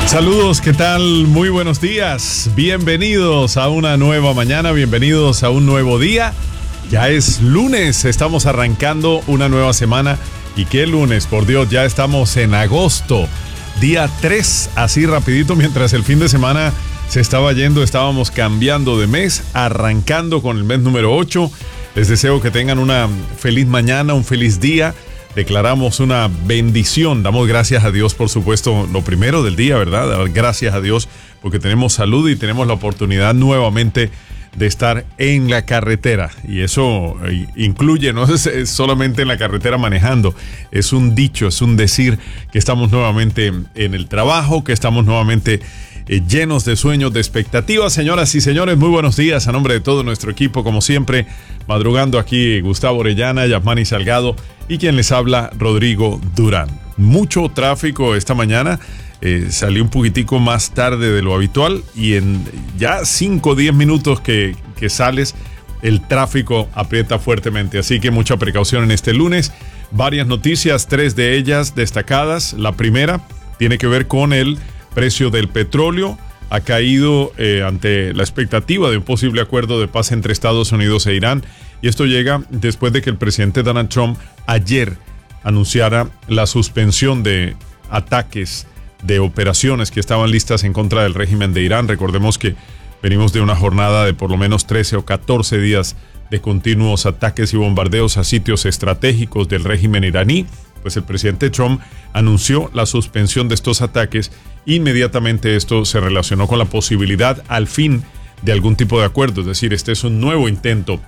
Saludos, ¿qué tal? Muy buenos días. Bienvenidos a una nueva mañana, bienvenidos a un nuevo día. Ya es lunes, estamos arrancando una nueva semana. ¿Y qué lunes? Por Dios, ya estamos en agosto, día 3, así rapidito, mientras el fin de semana se estaba yendo, estábamos cambiando de mes, arrancando con el mes número 8. Les deseo que tengan una feliz mañana, un feliz día. Declaramos una bendición, damos gracias a Dios, por supuesto, lo primero del día, ¿verdad? Dar gracias a Dios porque tenemos salud y tenemos la oportunidad nuevamente de estar en la carretera. Y eso incluye, no es solamente en la carretera manejando, es un dicho, es un decir que estamos nuevamente en el trabajo, que estamos nuevamente llenos de sueños, de expectativas. Señoras y señores, muy buenos días a nombre de todo nuestro equipo, como siempre, madrugando aquí Gustavo Orellana, Yasmani Salgado y quien les habla, Rodrigo Durán. Mucho tráfico esta mañana, salí un poquitico más tarde de lo habitual y en ya 5 o 10 minutos que sales, el tráfico aprieta fuertemente, así que mucha precaución en este lunes. Varias noticias, 3 de ellas destacadas. La primera tiene que ver con el precio del petróleo. Ha caído ante la expectativa de un posible acuerdo de paz entre Estados Unidos e Irán. Y esto llega después de que el presidente Donald Trump ayer anunciara la suspensión de ataques, de operaciones que estaban listas en contra del régimen de Irán. Recordemos que venimos de una jornada de por lo menos 13 o 14 días de continuos ataques y bombardeos a sitios estratégicos del régimen iraní. Pues el presidente Trump anunció la suspensión de estos ataques. Inmediatamente esto se relacionó con la posibilidad al fin de algún tipo de acuerdo, es decir, este es un nuevo intento.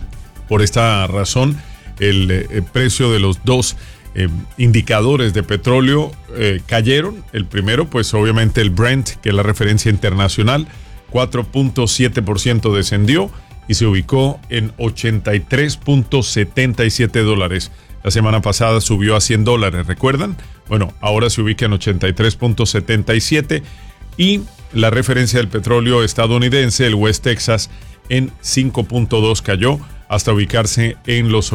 Por esta razón, el precio de los dos indicadores de petróleo cayeron. El primero, pues obviamente el Brent, que es la referencia internacional, 4.7% descendió y se ubicó en $83.77. La semana pasada subió a $100, ¿recuerdan? Bueno, ahora se ubica en 83.77 y la referencia del petróleo estadounidense, el West Texas, en 5.2 cayó hasta ubicarse en los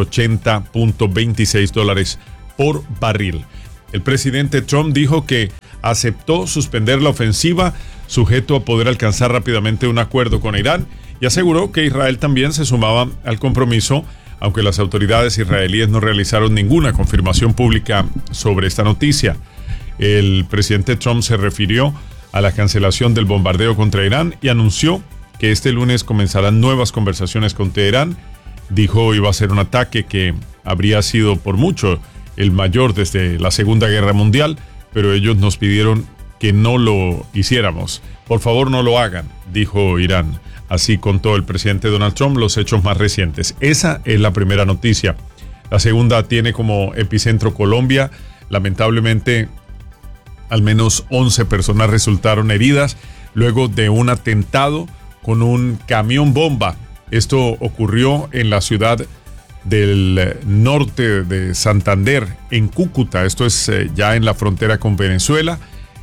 $80.26 por barril. El presidente Trump dijo que aceptó suspender la ofensiva sujeto a poder alcanzar rápidamente un acuerdo con Irán y aseguró que Israel también se sumaba al compromiso, aunque las autoridades israelíes no realizaron ninguna confirmación pública sobre esta noticia. El presidente Trump se refirió a la cancelación del bombardeo contra Irán y anunció que este lunes comenzarán nuevas conversaciones con Teherán. Dijo iba a ser un ataque que habría sido por mucho el mayor desde la Segunda Guerra Mundial, pero ellos nos pidieron que no lo hiciéramos. Por favor, no lo hagan, dijo Irán. Así contó el presidente Donald Trump los hechos más recientes. Esa es la primera noticia. La segunda tiene como epicentro Colombia. Lamentablemente, al menos 11 personas resultaron heridas luego de un atentado con un camión bomba. Esto ocurrió en la ciudad del norte de Santander, en Cúcuta. Esto es ya en la frontera con Venezuela.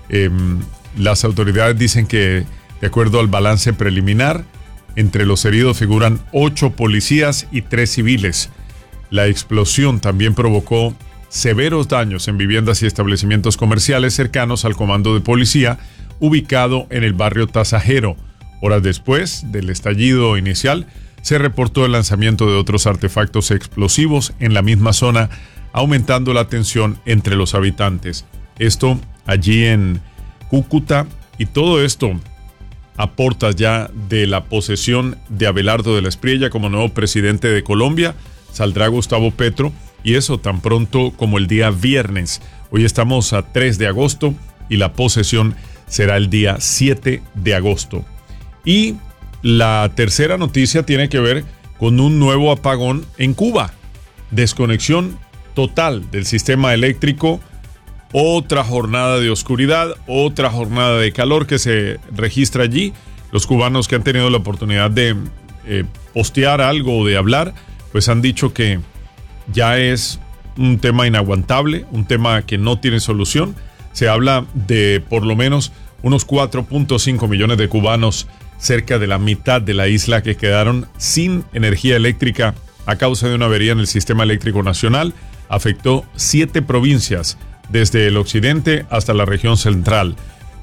Las autoridades dicen que, de acuerdo al balance preliminar, entre los heridos figuran 8 policías y 3 civiles. La explosión también provocó severos daños en viviendas y establecimientos comerciales cercanos al comando de policía ubicado en el barrio Tasajero. Horas después del estallido inicial, se reportó el lanzamiento de otros artefactos explosivos en la misma zona, aumentando la tensión entre los habitantes. Esto allí en Cúcuta, y todo esto a portas ya de la posesión de Abelardo de la Espriella como nuevo presidente de Colombia. Saldrá Gustavo Petro, y eso tan pronto como el día viernes. Hoy estamos a 3 de agosto y la posesión será el día 7 de agosto. Y la tercera noticia tiene que ver con un nuevo apagón en Cuba. Desconexión total del sistema eléctrico. Otra jornada de oscuridad, otra jornada de calor que se registra allí. Los cubanos que han tenido la oportunidad de postear algo o de hablar, pues han dicho que ya es un tema inaguantable, un tema que no tiene solución. Se habla de por lo menos unos 4.5 millones de cubanos, cerca de la mitad de la isla, que quedaron sin energía eléctrica a causa de una avería en el sistema eléctrico nacional. Afectó 7 provincias, desde el occidente hasta la región central.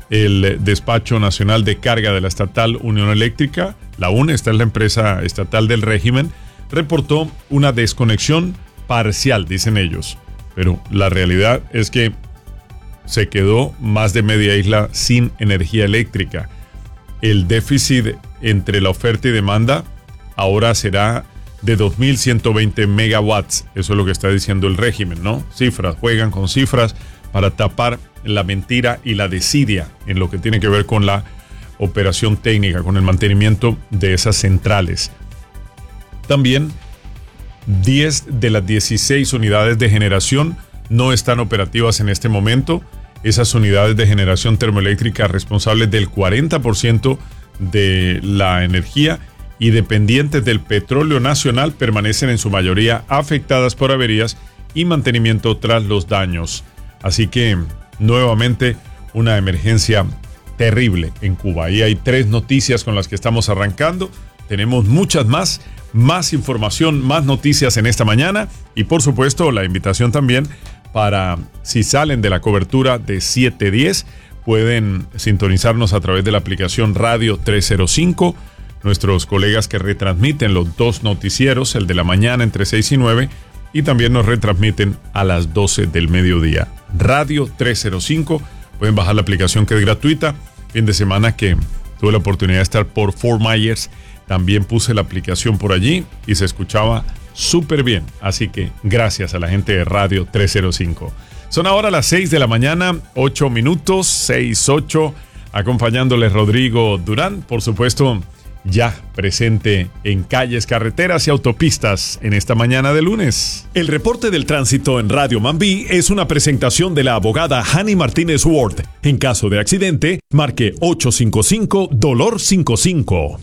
el Despacho Nacional de Carga de la estatal Unión Eléctrica, la UNE, esta es la empresa estatal del régimen, reportó una desconexión parcial, dicen ellos. Pero la realidad es que se quedó más de media isla sin energía eléctrica. El déficit entre la oferta y demanda ahora será de 2.120 megawatts. Eso es lo que está diciendo el régimen, ¿no? Cifras, juegan con cifras para tapar la mentira y la desidia en lo que tiene que ver con la operación técnica, con el mantenimiento de esas centrales. También 10 de las 16 unidades de generación no están operativas en este momento. Esas unidades de generación termoeléctrica responsables del 40% de la energía y dependientes del petróleo nacional permanecen en su mayoría afectadas por averías y mantenimiento tras los daños. Así que, nuevamente, una emergencia terrible en Cuba. Y hay 3 noticias con las que estamos arrancando. Tenemos muchas más información, más noticias en esta mañana. Y por supuesto, la invitación también para, si salen de la cobertura de 710, pueden sintonizarnos a través de la aplicación Radio 305. Nuestros colegas que retransmiten los 2 noticieros, el de la mañana entre 6 y 9, y también nos retransmiten a las 12 del mediodía. Radio 305, pueden bajar la aplicación que es gratuita. Fin de semana que tuve la oportunidad de estar por Fort Myers, también puse la aplicación por allí y se escuchaba súper bien. Así que gracias a la gente de Radio 305. Son ahora las 6 de la mañana, 8 minutos, 6:08, acompañándoles Rodrigo Durán, por supuesto, ya presente en calles, carreteras y autopistas en esta mañana de lunes. El reporte del tránsito en Radio Mambí es una presentación de la abogada Hani Martínez Ward. En caso de accidente, marque 855-DOLOR55.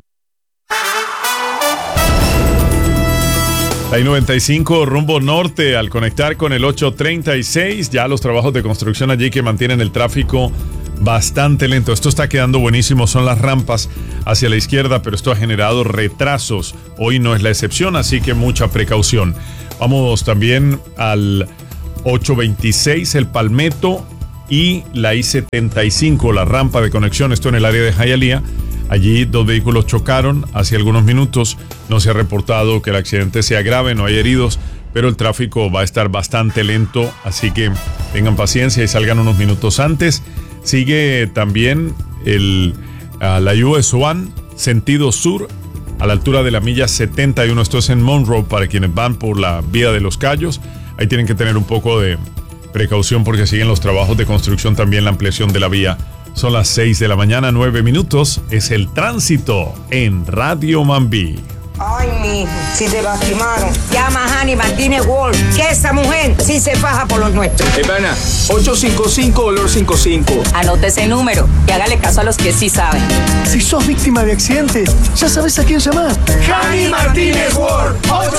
La I-95 rumbo norte al conectar con el 836, ya los trabajos de construcción allí que mantienen el tráfico bastante lento. Esto está quedando buenísimo, son las rampas hacia la izquierda, pero esto ha generado retrasos. Hoy no es la excepción, así que mucha precaución. Vamos también al 826, el Palmetto, y la I-75, la rampa de conexión, esto en el área de Hialeah. Allí 2 vehículos chocaron hace algunos minutos. No se ha reportado que el accidente sea grave, no hay heridos, pero el tráfico va a estar bastante lento, así que tengan paciencia y salgan unos minutos antes. Sigue también la US 1, sentido sur, a la altura de la milla 71. Esto es en Monroe para quienes van por la vía de Los Cayos. Ahí tienen que tener un poco de precaución porque siguen los trabajos de construcción, también la ampliación de la vía. Son las 6 de la mañana, 9 minutos. Es el tránsito en Radio Mambí. Ay, mijo, si te lastimaron, llama a Hani Martínez Ward, que esa mujer sí se faja por los nuestros. Hey, Berna, 855-DOLOR55. Anote ese número y hágale caso a los que sí saben. Si sos víctima de accidente, ya sabes a quién llamar. Hani Martínez Ward,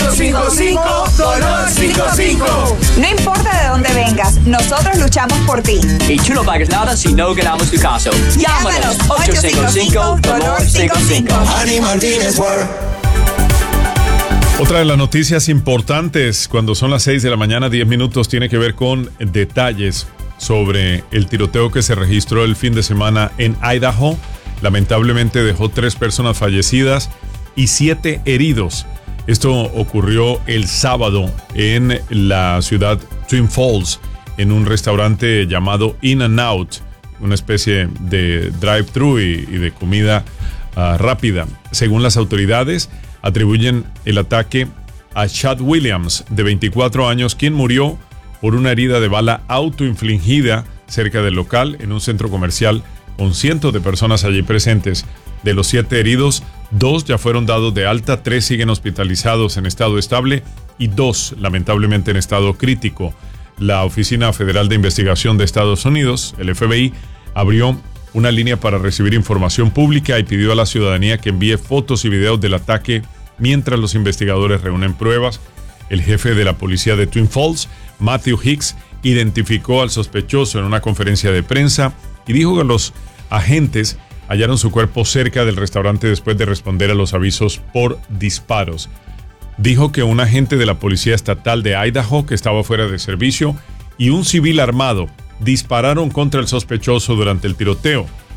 855-DOLOR55. No importa de dónde vengas, nosotros luchamos por ti. Y tú no pagas nada si no ganamos tu caso. Llámanos 855-DOLOR55. Hani Martínez Ward. Otra de las noticias importantes cuando son las 6 de la mañana, 10 minutos, tiene que ver con detalles sobre el tiroteo que se registró el fin de semana en Idaho. Lamentablemente dejó 3 personas fallecidas y 7 heridos. Esto ocurrió el sábado en la ciudad Twin Falls, en un restaurante llamado In-N-Out, una especie de drive-thru y de comida rápida. Según las autoridades, atribuyen el ataque a Chad Williams, de 24 años, quien murió por una herida de bala autoinfligida cerca del local en un centro comercial con cientos de personas allí presentes. De los 7 heridos, 2 ya fueron dados de alta, 3 siguen hospitalizados en estado estable y 2 lamentablemente en estado crítico. La Oficina Federal de Investigación de Estados Unidos, el FBI, abrió una línea para recibir información pública y pidió a la ciudadanía que envíe fotos y videos del ataque mientras los investigadores reúnen pruebas. El jefe de la policía de Twin Falls, Matthew Hicks, identificó al sospechoso en una conferencia de prensa y dijo que los agentes hallaron su cuerpo cerca del restaurante después de responder a los avisos por disparos. Dijo que un agente de la Policía Estatal de Idaho, que estaba fuera de servicio, y un civil armado dispararon contra el sospechoso durante el tiroteo.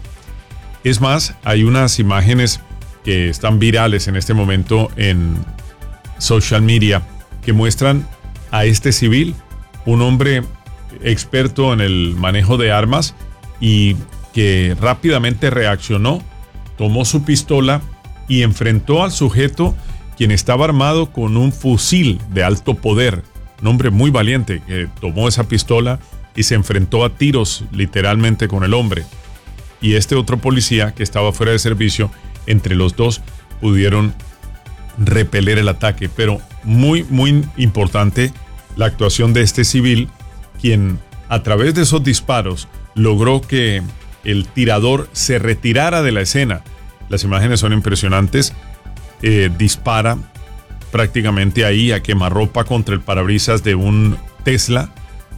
Es más, hay unas imágenes que están virales en este momento en social media que muestran a este civil, un hombre experto en el manejo de armas y que rápidamente reaccionó, tomó su pistola y enfrentó al sujeto quien estaba armado con un fusil de alto poder. Un hombre muy valiente que tomó esa pistola y se enfrentó a tiros literalmente con el hombre. Y este otro policía que estaba fuera de servicio, entre los dos pudieron repeler el ataque. Pero muy, muy importante la actuación de este civil, quien a través de esos disparos logró que el tirador se retirara de la escena. Las imágenes son impresionantes. Dispara prácticamente ahí a quemarropa contra el parabrisas de un Tesla.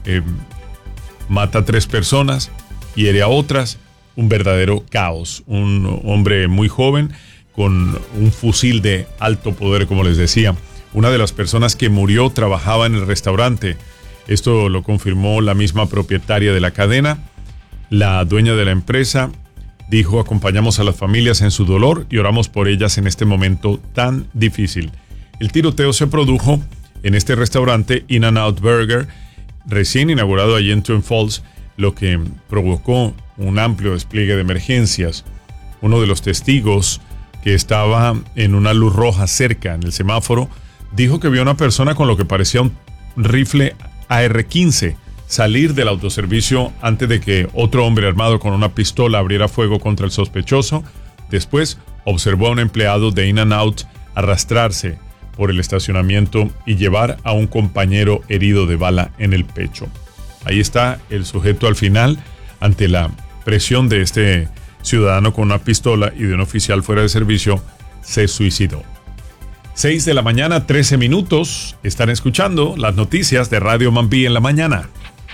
Mata a 3 personas, hiere a otras. Un verdadero caos. Un hombre muy joven con un fusil de alto poder, como les decía. Una de las personas que murió trabajaba en el restaurante. Esto lo confirmó la misma propietaria de la cadena. La dueña de la empresa dijo: acompañamos a las familias en su dolor y oramos por ellas en este momento tan difícil. El tiroteo se produjo en este restaurante In-N-Out Burger, recién inaugurado allí en Twin Falls, lo que provocó un amplio despliegue de emergencias. Uno de los testigos, que estaba en una luz roja cerca en el semáforo, dijo que vio a una persona con lo que parecía un rifle AR-15 salir del autoservicio antes de que otro hombre armado con una pistola abriera fuego contra el sospechoso. Después observó a un empleado de In-N-Out arrastrarse por el estacionamiento y llevar a un compañero herido de bala en el pecho. Ahí está el sujeto al final, ante la presión de este ciudadano con una pistola y de un oficial fuera de servicio, se suicidó. 6 de la mañana, 13 minutos. Están escuchando las noticias de Radio Mambí en la mañana.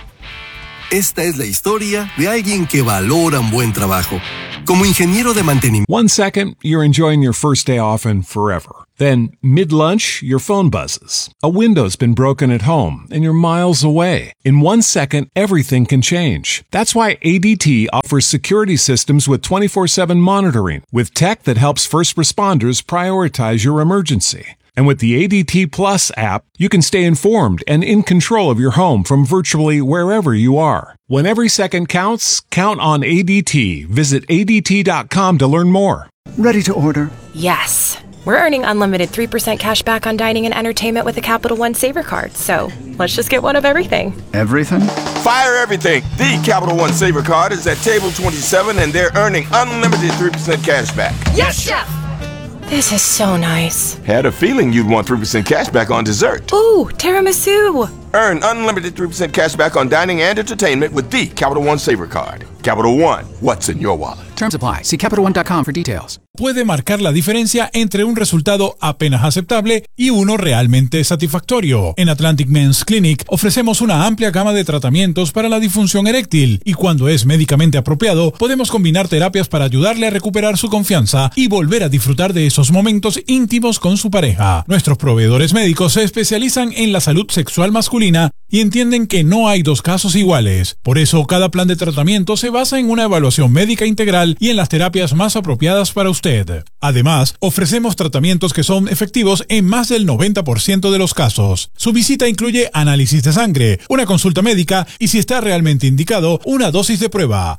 Esta es la historia de alguien que valora un buen trabajo. Como ingeniero de mantenimiento. 1 second, you're enjoying your first day off and forever. Then, mid-lunch, your phone buzzes. A window's been broken at home and you're miles away. In 1 second, everything can change. That's why ADT offers security systems with 24/7 monitoring, with tech that helps first responders prioritize your emergency. And with the ADT Plus app, you can stay informed and in control of your home from virtually wherever you are. When every second counts, count on ADT. Visit ADT.com to learn more. Ready to order. Yes. We're earning unlimited 3% cash back on dining and entertainment with a Capital One Saver card. So let's just get one of everything. Everything? Fire everything. The Capital One Saver card is at table 27 and they're earning unlimited 3% cash back. Yes, Chef! This is so nice. Had a feeling you'd want 3% cash back on dessert. Ooh, tiramisu. Earn unlimited 3% cash back on dining and entertainment with the Capital One Saver card. Capital One, what's in your wallet? Terms apply. See CapitalOne.com for details. Puede marcar la diferencia entre un resultado apenas aceptable y uno realmente satisfactorio. En Atlantic Men's Clinic ofrecemos una amplia gama de tratamientos para la disfunción eréctil y cuando es médicamente apropiado podemos combinar terapias para ayudarle a recuperar su confianza y volver a disfrutar de esos momentos íntimos con su pareja. Nuestros proveedores médicos se especializan en la salud sexual masculina y entienden que no hay dos casos iguales. Por eso cada plan de tratamiento se basa en una evaluación médica integral y en las terapias más apropiadas para usted. Además, ofrecemos tratamientos que son efectivos en más del 90% de los casos. Su visita incluye análisis de sangre, una consulta médica y, si está realmente indicado, una dosis de prueba.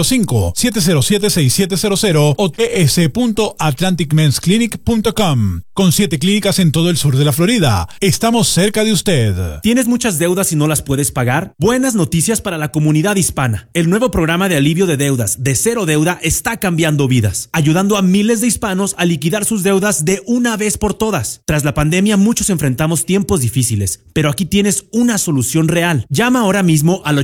305-707-6700 o ts.atlanticmensclinic.com. Con 7 clínicas en todo el sur de la Florida. Estamos cerca de usted. ¿Tienes muchas deudas y no las puedes pagar? Buenas noticias para la comunidad hispana. El nuevo programa de alivio de deudas de Cero Deuda está cambiando vidas, ayudando a miles de hispanos a liquidar sus deudas de una vez por todas. Tras la pandemia, muchos enfrentamos tiempos difíciles, pero aquí tienes una solución real. Llama ahora mismo al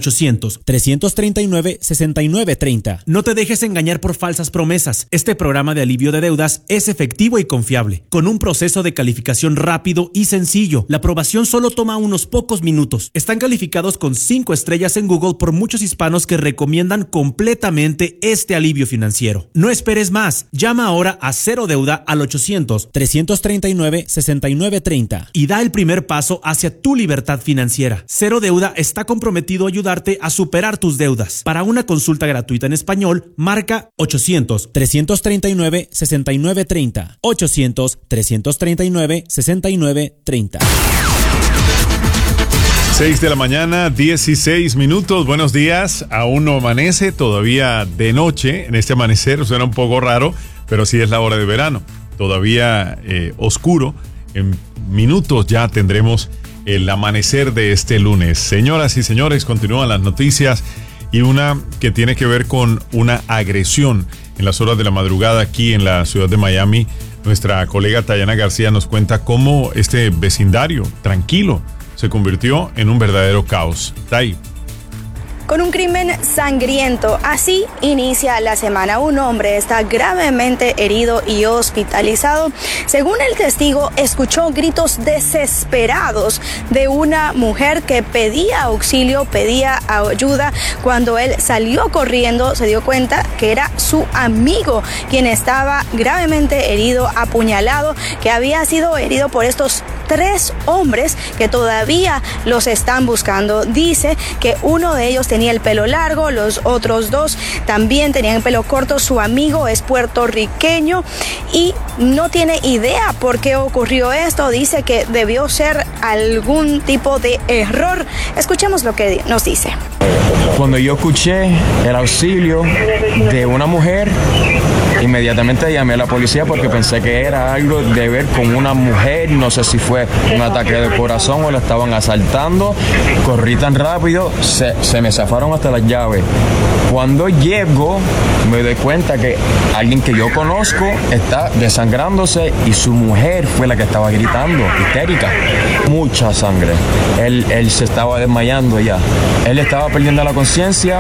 800-339-6930. No te dejes engañar por falsas promesas. Este programa de alivio de deudas es efectivo y confiable, con un proceso de calificación rápido y sencillo. La aprobación solo toma unos pocos minutos. Están calificados con 5 estrellas en Google por muchos hispanos que recomiendan completamente este alivio financiero. No esperes más. Llama ahora a Cero Deuda al 800-339-6930 y da el primer paso hacia tu libertad financiera. Cero Deuda está comprometido a ayudarte a superar tus deudas. Para una consulta gratuita en español, marca 800-339-6930. 800-339-6930. 6 de la mañana, 16 minutos. Buenos días. Aún no amanece, todavía de noche. En este amanecer suena un poco raro, pero sí es la hora de verano. Todavía oscuro. En minutos ya tendremos el amanecer de este lunes. Señoras y señores, continúan las noticias y una que tiene que ver con una agresión en las horas de la madrugada aquí en la ciudad de Miami. Nuestra colega Tayana García nos cuenta cómo este vecindario tranquilo se convirtió en un verdadero caos. Tay. Con un crimen sangriento, así inicia la semana. Un hombre está gravemente herido y hospitalizado. Según el testigo, escuchó gritos desesperados de una mujer que pedía auxilio, pedía ayuda. Cuando él salió corriendo, se dio cuenta que era su amigo quien estaba gravemente herido, apuñalado, que había sido herido por estos 3 hombres que todavía los están buscando. Dice que uno de ellos tenía el pelo largo, los otros 2 también tenían el pelo corto. Su amigo es puertorriqueño y no tiene idea por qué ocurrió esto. Dice que debió ser algún tipo de error. Escuchemos lo que nos dice. Cuando yo escuché el auxilio de una mujer, inmediatamente llamé a la policía porque pensé que era algo de ver con una mujer. No sé si fue un ataque de corazón o la estaban asaltando. Corrí tan rápido, se me zafaron hasta las llaves. Cuando llego, me doy cuenta que alguien que yo conozco está desangrándose y su mujer fue la que estaba gritando, histérica. Mucha sangre. Él se estaba desmayando ya. Él estaba perdiendo la conciencia.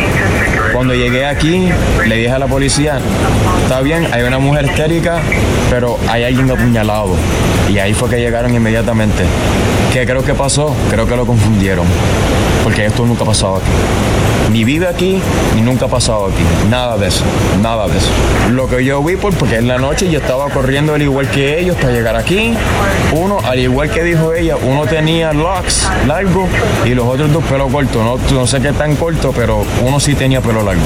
Cuando llegué aquí, le dije a la policía, está bien, hay una mujer histérica, pero hay alguien apuñalado. Y ahí fue que llegaron inmediatamente. ¿Qué creo que pasó? Creo que lo confundieron, porque esto nunca ha pasado aquí. Ni vive aquí, ni nunca ha pasado aquí. Nada de eso, nada de eso. Lo que yo vi, porque en la noche yo estaba corriendo al igual que ellos para llegar aquí. Uno, al igual que dijo ella, uno tenía locks largos y los otros 2 pelo corto. No sé qué tan corto, pero uno sí tenía pelo largo.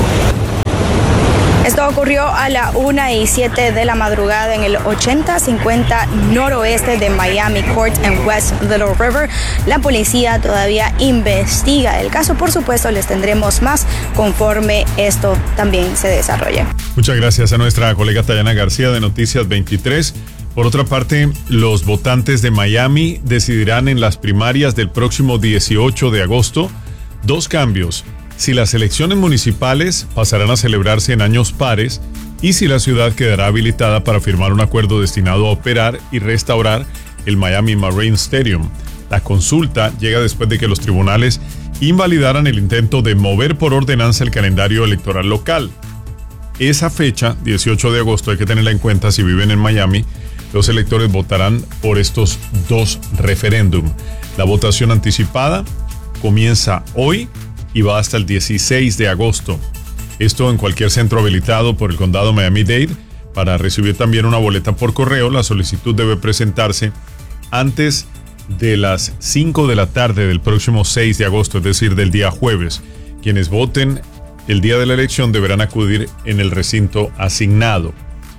Esto ocurrió a la 1:07 de la madrugada en el 8050 noroeste de Miami Court en West Little River. La policía todavía investiga el caso. Por supuesto, les tendremos más conforme esto también se desarrolle. Muchas gracias a nuestra colega Tayana García de Noticias 23. Por otra parte, los votantes de Miami decidirán en las primarias del próximo 18 de agosto 2 cambios. Si las elecciones municipales pasarán a celebrarse en años pares y si la ciudad quedará habilitada para firmar un acuerdo destinado a operar y restaurar el Miami Marine Stadium. La consulta llega después de que los tribunales invalidaran el intento de mover por ordenanza el calendario electoral local. Esa fecha, 18 de agosto, hay que tenerla en cuenta si viven en Miami. Los electores votarán por estos 2 referéndum. La votación anticipada comienza hoy y va hasta el 16 de agosto. Esto en cualquier centro habilitado por el condado Miami-Dade. Para recibir también una boleta por correo, la solicitud debe presentarse antes de las 5 de la tarde del próximo 6 de agosto, es decir, del día jueves. Quienes voten el día de la elección deberán acudir en el recinto asignado.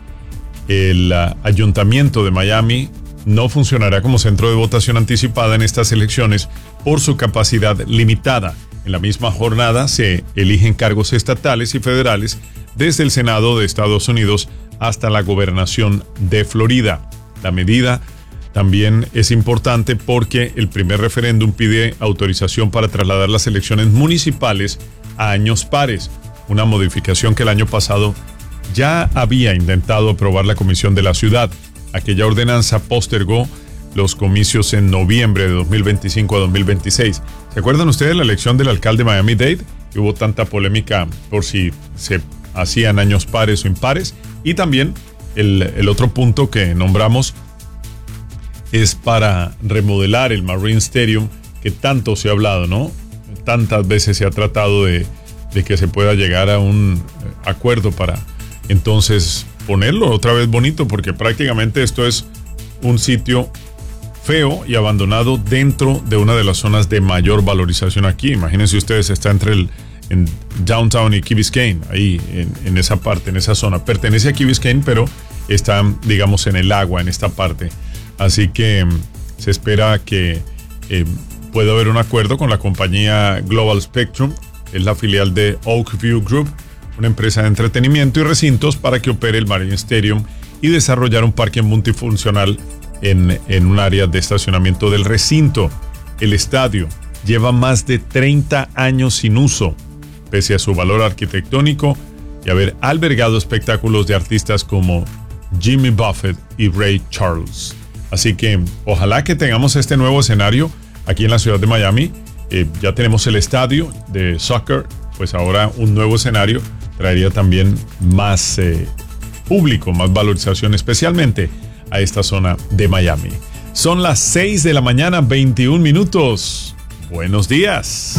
El Ayuntamiento de Miami no funcionará como centro de votación anticipada en estas elecciones por su capacidad limitada. En la misma jornada se eligen cargos estatales y federales desde el Senado de Estados Unidos hasta la gobernación de Florida. La medida también es importante porque el primer referéndum pide autorización para trasladar las elecciones municipales a años pares, una modificación que el año pasado ya había intentado aprobar la Comisión de la Ciudad. Aquella ordenanza postergó los comicios en noviembre de 2025 a 2026. ¿Se acuerdan ustedes de la elección del alcalde de Miami-Dade? Hubo tanta polémica por si se hacían años pares o impares. Y también el otro punto que nombramos es para remodelar el Marine Stadium que tanto se ha hablado, ¿no? Tantas veces se ha tratado de que se pueda llegar a un acuerdo para entonces ponerlo otra vez bonito, porque prácticamente esto es un sitio feo y abandonado dentro de una de las zonas de mayor valorización aquí. Imagínense ustedes, está en Downtown y Key Biscayne, ahí en esa parte, en esa zona. Pertenece a Key Biscayne, pero está, digamos, en el agua, en esta parte. Así que se espera que pueda haber un acuerdo con la compañía Global Spectrum, es la filial de Oakview Group, una empresa de entretenimiento y recintos, para que opere el Marine Stadium y desarrollar un parque multifuncional en un área de estacionamiento del recinto. El estadio lleva más de 30 años sin uso, pese a su valor arquitectónico y haber albergado espectáculos de artistas como Jimmy Buffett y Ray Charles. Así que ojalá que tengamos este nuevo escenario aquí en la ciudad de Miami. Ya tenemos el estadio de soccer, pues ahora un nuevo escenario traería también más público, más valorización, especialmente a esta zona de Miami. Son las 6 de la mañana, 21 minutos. Buenos días.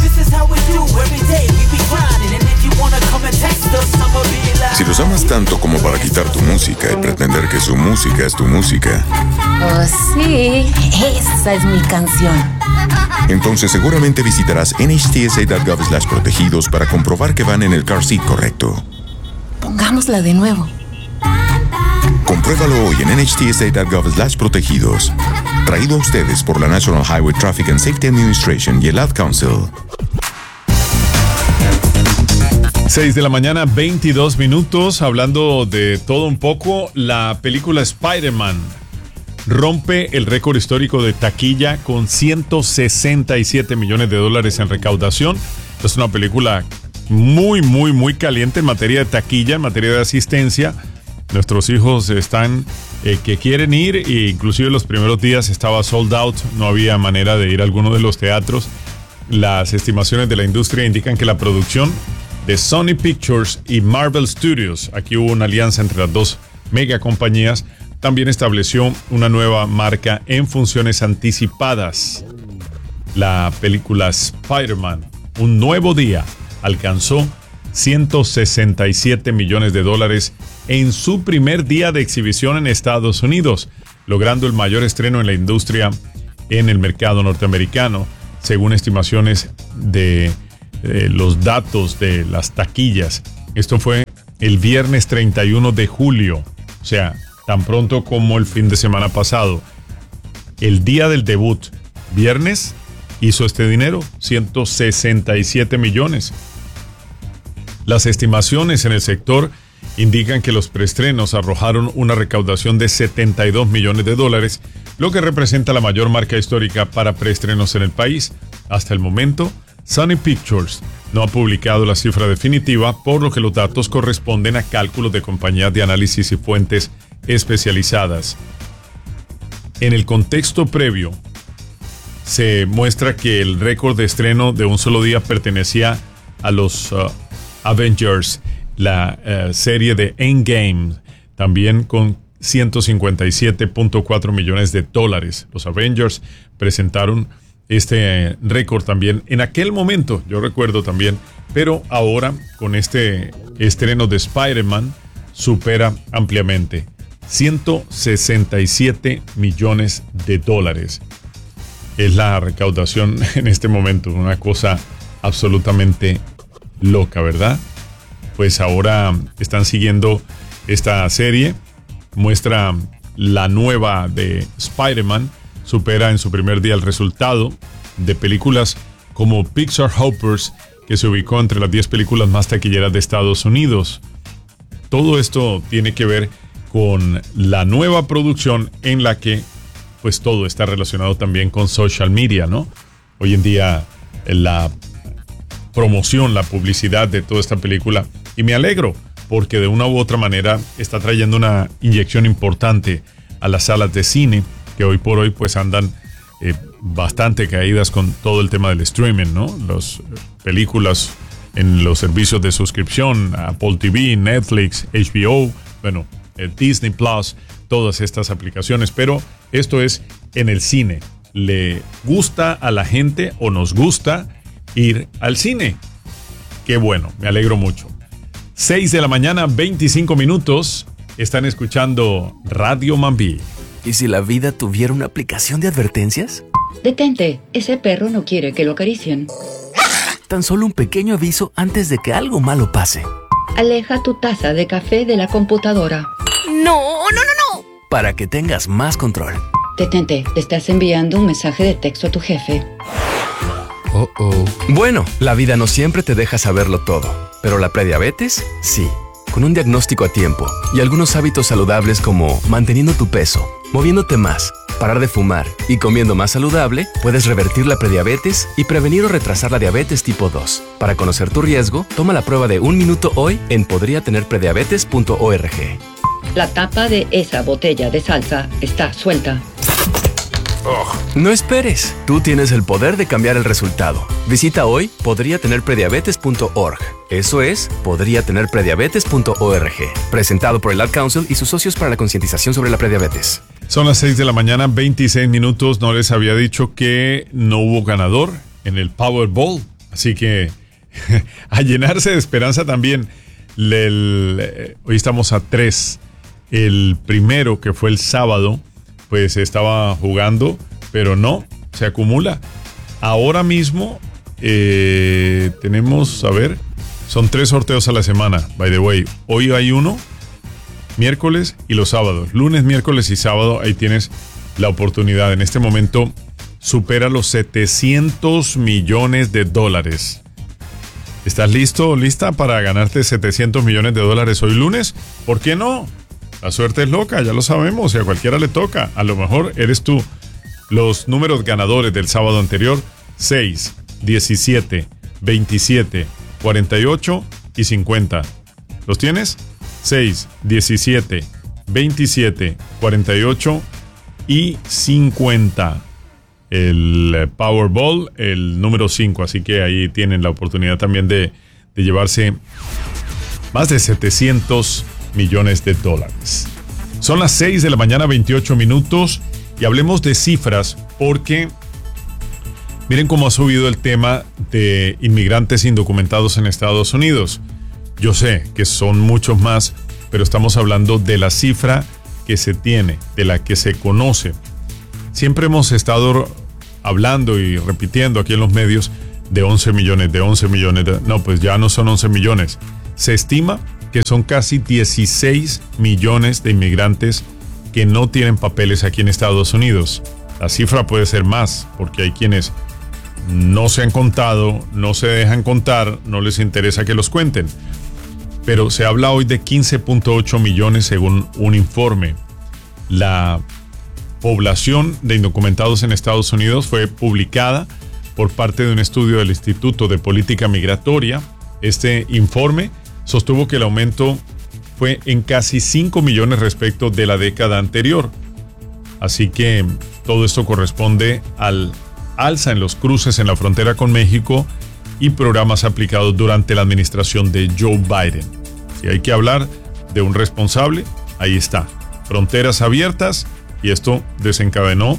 Si los amas tanto como para quitar tu música y pretender que su música es tu música. Oh, sí, esa es mi canción. Entonces seguramente visitarás nhtsa.gov/protegidos para comprobar que van en el car seat correcto. Pongámosla de nuevo. Compruébalo hoy en nhtsa.gov/protegidos. Traído a ustedes por la National Highway Traffic and Safety Administration y el Ad Council. 6 de la mañana, 22 minutos. Hablando de todo un poco, la película Spider-Man rompe el récord histórico de taquilla con $167 millones en recaudación. Es una película muy caliente en materia de taquilla, en materia de asistencia. Nuestros hijos están que quieren ir, e inclusive los primeros días estaba sold out, no había manera de ir a alguno de los teatros. Las estimaciones de la industria indican que la producción de Sony Pictures y Marvel Studios, aquí hubo una alianza entre las dos mega compañías, también estableció una nueva marca en funciones anticipadas. La película Spider-Man, Un Nuevo Día, alcanzó $167 millones en su primer día de exhibición en Estados Unidos, logrando el mayor estreno en la industria en el mercado norteamericano, según estimaciones de los datos de las taquillas. Esto fue el viernes 31 de julio, o sea, tan pronto como el fin de semana pasado. El día del debut, viernes, hizo este dinero, $167 millones. Las estimaciones en el sector indican que los preestrenos arrojaron una recaudación de $72 millones, lo que representa la mayor marca histórica para preestrenos en el país. Hasta el momento, Sony Pictures no ha publicado la cifra definitiva, por lo que los datos corresponden a cálculos de compañías de análisis y fuentes especializadas. En el contexto previo, se muestra que el récord de estreno de un solo día pertenecía a los Avengers, la serie de Endgame, también con $157.4 millones. Los Avengers presentaron este récord también en aquel momento, yo recuerdo también, pero ahora con este estreno de Spider-Man supera ampliamente $167 millones. Es la recaudación en este momento, una cosa absolutamente loca, ¿verdad? Pues ahora están siguiendo esta serie, muestra la nueva de Spider-Man, supera en su primer día el resultado de películas como Pixar Hoppers, que se ubicó entre las 10 películas más taquilleras de Estados Unidos. Todo esto tiene que ver con la nueva producción en la que pues todo está relacionado también con social media, ¿no? Hoy en día la promoción, la publicidad de toda esta película, y me alegro porque de una u otra manera está trayendo una inyección importante a las salas de cine, que hoy por hoy pues andan bastante caídas con todo el tema del streaming, ¿no? Las películas en los servicios de suscripción, Apple TV, Netflix, HBO, bueno, Disney Plus, todas estas aplicaciones, pero esto es en el cine. le gusta a la gente o nos gusta ir al cine. Qué bueno, me alegro mucho. 6 de la mañana, 25 minutos. Están escuchando Radio Mambí. ¿Y si la vida tuviera una aplicación de advertencias? Detente, ese perro no quiere que lo acaricien. Tan solo un pequeño aviso antes de que algo malo pase. Aleja tu taza de café de la computadora. No. Para que tengas más control. Detente, te estás enviando un mensaje de texto a tu jefe. Bueno, la vida no siempre te deja saberlo todo, pero la prediabetes, sí. Con un diagnóstico a tiempo y algunos hábitos saludables como manteniendo tu peso, moviéndote más, parar de fumar y comiendo más saludable, puedes revertir la prediabetes y prevenir o retrasar la diabetes tipo 2. Para conocer tu riesgo, toma la prueba de 1 minuto hoy en podriatenerprediabetes.org. La tapa de esa botella de salsa está suelta. No esperes, tú tienes el poder de cambiar el resultado. Visita hoy podriatenerprediabetes.org. Eso es podriatenerprediabetes.org. Presentado por el Ad Council y sus socios para la concientización sobre la prediabetes. Son las 6 de la mañana, 26 minutos. No les había dicho que no hubo ganador en el Powerball. Así que a llenarse de esperanza también. Hoy estamos a 3. El primero, que fue el sábado, pues estaba jugando, pero no, se acumula. Ahora mismo tenemos, a ver, son 3 sorteos a la semana, by the way. Hoy hay uno, miércoles y los sábados. Lunes, miércoles y sábado, ahí tienes la oportunidad. En este momento supera los 700 millones de dólares. ¿Estás listo, lista para ganarte 700 millones de dólares hoy lunes? ¿Por qué no? La suerte es loca, ya lo sabemos, y a cualquiera le toca. A lo mejor eres tú. Los números ganadores del sábado anterior: 6, 17, 27, 48 y 50. ¿Los tienes? 6, 17, 27, 48 y 50. El Powerball, el número 5. Así que ahí tienen la oportunidad también de llevarse más de 700 millones de dólares. Son las 6 de la mañana, 28 minutos, y hablemos de cifras porque miren cómo ha subido el tema de inmigrantes indocumentados en Estados Unidos. Yo sé que son muchos más, pero estamos hablando de la cifra que se tiene, de la que se conoce. Siempre hemos estado hablando y repitiendo aquí en los medios de 11 millones. No, pues ya no son 11 millones. Se estima que son casi 16 millones de inmigrantes que no tienen papeles aquí en Estados Unidos. La cifra puede ser más, porque hay quienes no se han contado, no se dejan contar, no les interesa que los cuenten. Pero se habla hoy de 15.8 millones según un informe. La población de indocumentados en Estados Unidos fue publicada por parte de un estudio del Instituto de Política Migratoria. Este informe sostuvo que el aumento fue en casi 5 millones respecto de la década anterior. Así que todo esto corresponde al alza en los cruces en la frontera con México y programas aplicados durante la administración de Joe Biden. Si hay que hablar de un responsable, ahí está. Fronteras abiertas, y esto desencadenó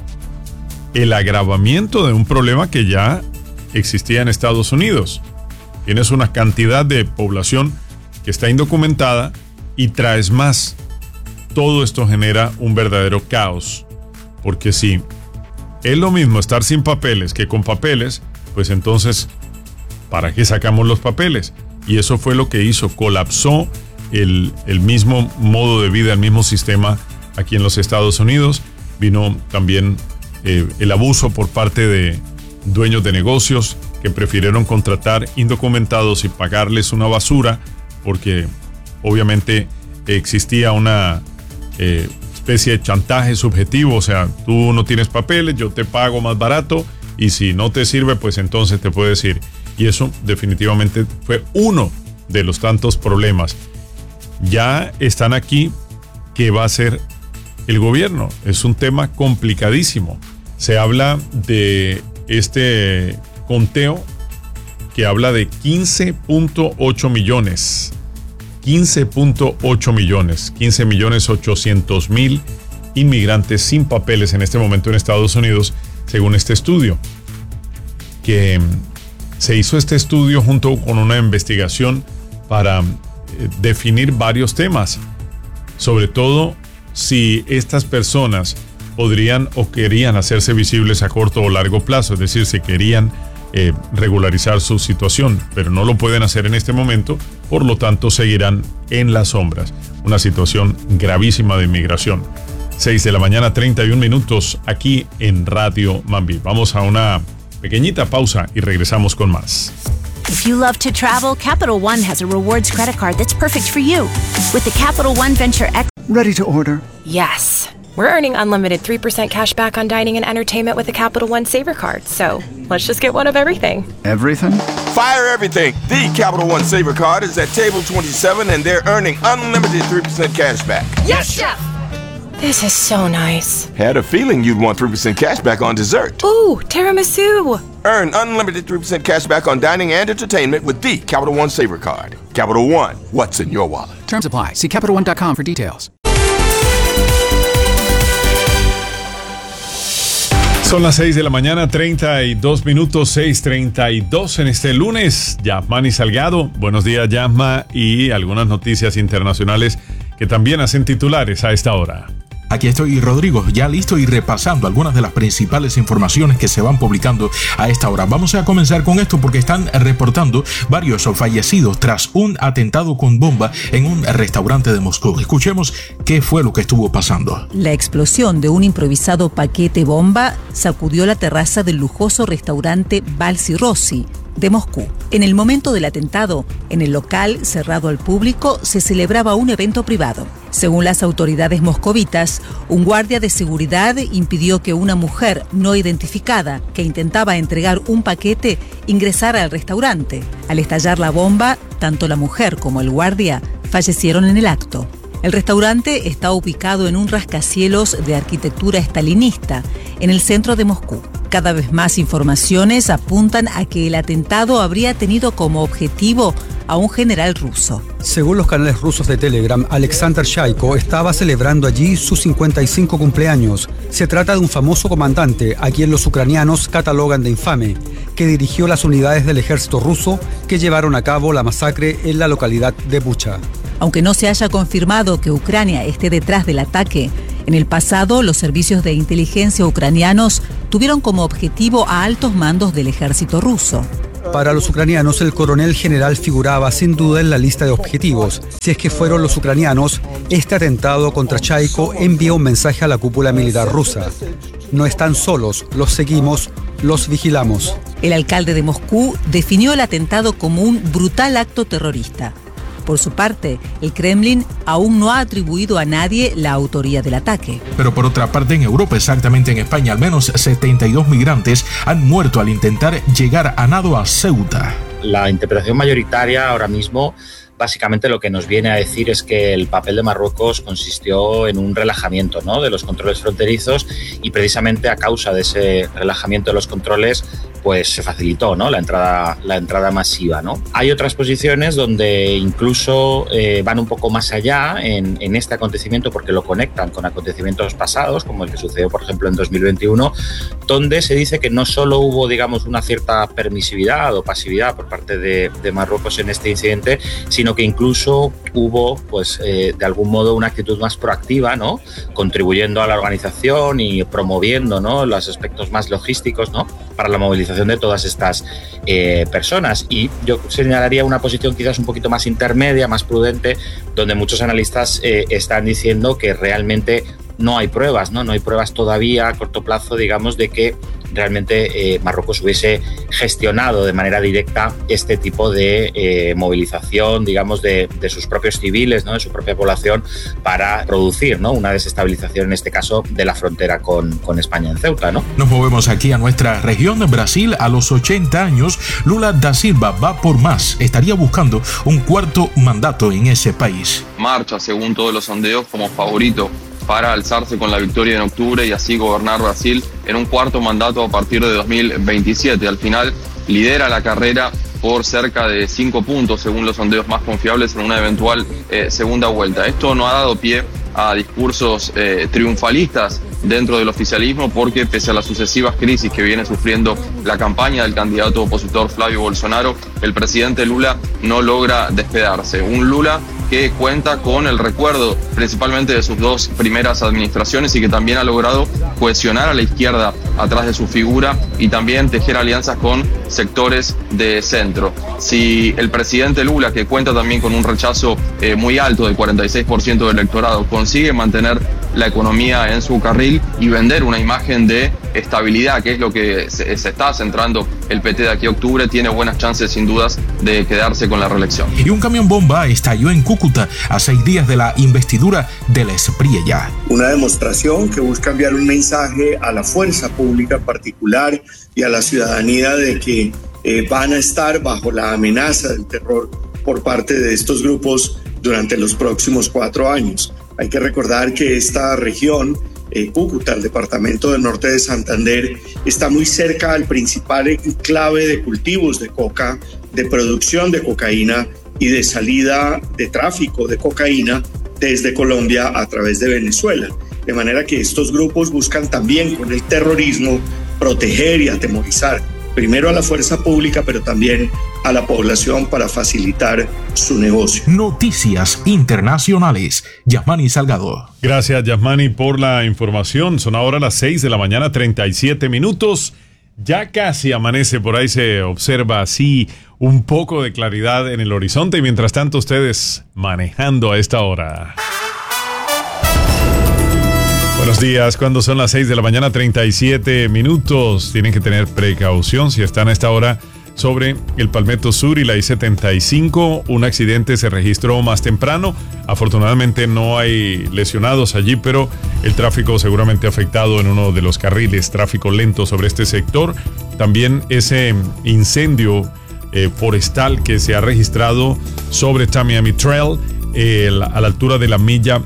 el agravamiento de un problema que ya existía en Estados Unidos. Tienes una cantidad de población que está indocumentada y traes más. Todo esto genera un verdadero caos. Porque si es lo mismo estar sin papeles que con papeles, pues entonces, ¿para qué sacamos los papeles? Y eso fue lo que hizo. Colapsó el mismo modo de vida, el mismo sistema aquí en los Estados Unidos. Vino también el abuso por parte de dueños de negocios que prefirieron contratar indocumentados y pagarles una basura porque obviamente existía una especie de chantaje subjetivo. O sea, tú no tienes papeles, yo te pago más barato y si no te sirve, pues entonces te puedes ir. Y eso definitivamente fue uno de los tantos problemas. Ya están aquí. ¿Qué va a hacer el gobierno? Es un tema complicadísimo. Se habla de este conteo que habla de 15.8 millones. 15.8 millones. 15.800.000 inmigrantes sin papeles en este momento en Estados Unidos, según este estudio. Que se hizo este estudio junto con una investigación para definir varios temas, sobre todo si estas personas podrían o querían hacerse visibles a corto o largo plazo, es decir, si querían regularizar su situación, pero no lo pueden hacer en este momento, por lo tanto seguirán en las sombras. Una situación gravísima de inmigración. 6 de la mañana, 31 minutos, aquí en Radio Mambí. Vamos a una pequeñita pausa y regresamos con más. If you love to travel, Capital One has a rewards credit card that's perfect for you. With the Capital One Venture X... Ready to order? Yes. We're earning unlimited 3% cash back on dining and entertainment with the Capital One Saver Card. So let's just get one of everything. Everything? Fire everything. The Capital One Saver Card is at table 27 and they're earning unlimited 3% cash back. Yes, Chef! This is so nice. Had a feeling you'd want 3% cash back on dessert. Ooh, tiramisu! Earn unlimited 3% cash back on dining and entertainment with the Capital One Saver Card. Capital One, what's in your wallet? Terms apply. See CapitalOne.com for details. Son las 6 de la mañana, 32 minutos, 6:32 en este lunes. Yasmani Salgado, buenos días Yasma, y algunas noticias internacionales que también hacen titulares a esta hora. Aquí estoy, Rodrigo, ya listo y repasando algunas de las principales informaciones que se van publicando a esta hora. Vamos a comenzar con esto porque están reportando varios fallecidos tras un atentado con bomba en un restaurante de Moscú. Escuchemos qué fue lo que estuvo pasando. La explosión de un improvisado paquete bomba sacudió la terraza del lujoso restaurante Balsi Rossi de Moscú. En el momento del atentado, en el local cerrado al público se celebraba un evento privado. Según las autoridades moscovitas, un guardia de seguridad impidió que una mujer no identificada que intentaba entregar un paquete ingresara al restaurante. Al estallar la bomba, tanto la mujer como el guardia fallecieron en el acto. El restaurante está ubicado en un rascacielos de arquitectura estalinista, en el centro de Moscú. Cada vez más informaciones apuntan a que el atentado habría tenido como objetivo a un general ruso. Según los canales rusos de Telegram, Alexander Shaiko estaba celebrando allí su 55 cumpleaños. Se trata de un famoso comandante, a quien los ucranianos catalogan de infame, que dirigió las unidades del ejército ruso que llevaron a cabo la masacre en la localidad de Bucha. Aunque no se haya confirmado que Ucrania esté detrás del ataque, en el pasado los servicios de inteligencia ucranianos tuvieron como objetivo a altos mandos del ejército ruso. Para los ucranianos, el coronel general figuraba sin duda en la lista de objetivos. Si es que fueron los ucranianos, este atentado contra Shaiko envía un mensaje a la cúpula militar rusa. No están solos, los seguimos, los vigilamos. El alcalde de Moscú definió el atentado como un brutal acto terrorista. Por su parte, el Kremlin aún no ha atribuido a nadie la autoría del ataque. Pero por otra parte, en Europa, exactamente en España, al menos 72 migrantes han muerto al intentar llegar a nado a Ceuta. La interpretación mayoritaria ahora mismo básicamente lo que nos viene a decir es que el papel de Marruecos consistió en un relajamiento, ¿no?, de los controles fronterizos, y precisamente a causa de ese relajamiento de los controles pues se facilitó, ¿no?, la entrada masiva, ¿no? Hay otras posiciones donde incluso van un poco más allá en este acontecimiento, porque lo conectan con acontecimientos pasados, como el que sucedió, por ejemplo, en 2021, donde se dice que no solo hubo, digamos, una cierta permisividad o pasividad por parte de Marruecos en este incidente, sino que incluso hubo, pues, de algún modo una actitud más proactiva, ¿no?, contribuyendo a la organización y promoviendo, ¿no?, los aspectos más logísticos, ¿no?, para la movilización de todas estas personas. Y yo señalaría una posición quizás un poquito más intermedia, más prudente, donde muchos analistas están diciendo que realmente no hay pruebas, ¿no? No hay pruebas todavía a corto plazo, digamos, de que realmente Marruecos hubiese gestionado de manera directa este tipo de movilización, digamos, de sus propios civiles, ¿no?, de su propia población, para producir, ¿no?, una desestabilización, en este caso, de la frontera con España en Ceuta, ¿no? Nos movemos aquí a nuestra región, Brasil. A los 80 años, Lula da Silva va por más. Estaría buscando un cuarto mandato en ese país. Marcha, según todos los sondeos, como favorito para alzarse con la victoria en octubre y así gobernar Brasil en un cuarto mandato a partir de 2027. Al final lidera la carrera por cerca de 5 puntos, según los sondeos más confiables, en una eventual segunda vuelta. Esto no ha dado pie a discursos triunfalistas dentro del oficialismo, porque pese a las sucesivas crisis que viene sufriendo la campaña del candidato opositor Flavio Bolsonaro, el presidente Lula no logra despegarse. Un Lula que cuenta con el recuerdo principalmente de sus dos primeras administraciones y que también ha logrado cohesionar a la izquierda atrás de su figura y también tejer alianzas con sectores de centro. Si el presidente Lula, que cuenta también con un rechazo muy alto del 46% del electorado, consigue mantener la economía en su carril y vender una imagen de estabilidad, que es lo que se está centrando el PT de aquí a octubre, tiene buenas chances sin dudas de quedarse con la reelección. Y un camión bomba estalló en Cúcuta a 6 días de la investidura del Espriella. Una demostración que busca enviar un mensaje a la fuerza pública en particular y a la ciudadanía de que van a estar bajo la amenaza del terror por parte de estos grupos durante los próximos 4 años. Hay que recordar que esta región, Cúcuta, el departamento del norte de Santander, está muy cerca al principal enclave de cultivos de coca, de producción de cocaína y de salida de tráfico de cocaína desde Colombia a través de Venezuela. De manera que estos grupos buscan también con el terrorismo proteger y atemorizar primero a la fuerza pública, pero también a la población para facilitar su negocio. Noticias internacionales. Yasmani Salgado. Gracias, Yasmani, por la información. Son ahora las 6 de la mañana, 37 minutos. Ya casi amanece, por ahí se observa así un poco de claridad en el horizonte y mientras tanto ustedes manejando a esta hora. Buenos días, cuando son las 6 de la mañana, 37 minutos. Tienen que tener precaución si están a esta hora sobre el Palmetto Sur y la I-75. Un accidente se registró más temprano. Afortunadamente no hay lesionados allí, pero el tráfico seguramente afectado en uno de los carriles. Tráfico lento sobre este sector. También ese incendio forestal que se ha registrado sobre Tamiami Trail a la altura de la milla